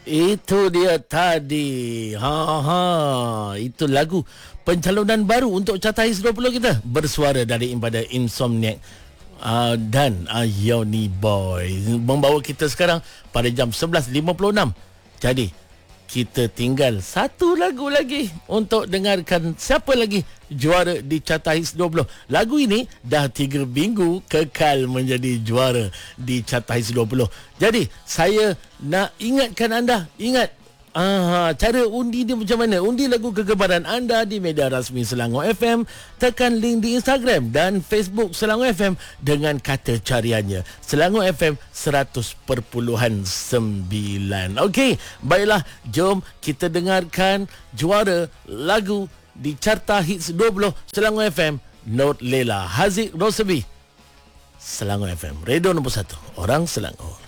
Itu dia tadi. Itu lagu pencalonan baru untuk Carta Hits 20 kita. Bersuara dari Impada Insomniac dan Yoni Boy membawa kita sekarang pada jam 11.56. Jadi kita tinggal satu lagu lagi untuk dengarkan siapa lagi juara di Carta Hits 20. Lagu ini dah 3 minggu kekal menjadi juara di Carta Hits 20. Jadi saya nak ingatkan anda, ingat cara undi dia macam mana. Undi lagu kegemaran anda di media rasmi Selangor FM. Tekan link di Instagram dan Facebook Selangor FM dengan kata cariannya Selangor FM 100.9. Okey, baiklah, jom kita dengarkan juara lagu di Carta Hits 20 Selangor FM, Not Lela, Haziq Rosabi. Selangor FM, radio nombor 1 orang Selangor.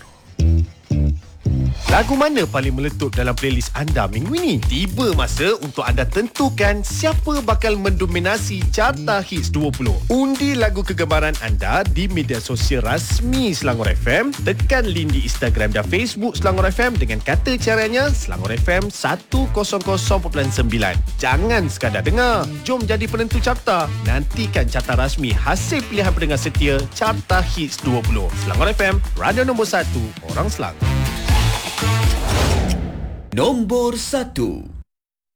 Lagu mana paling meletup dalam playlist anda minggu ini? Tiba masa untuk anda tentukan siapa bakal mendominasi Carta Hits 20. Undi lagu kegemaran anda di media sosial rasmi Selangor FM. Tekan link di Instagram dan Facebook Selangor FM dengan kata caranya Selangor FM 100.9. Jangan sekadar dengar, jom jadi penentu carta. Nantikan carta rasmi hasil pilihan pendengar setia Carta Hits 20. Selangor FM, radio nombor 1 orang Selangor. Nombor 1.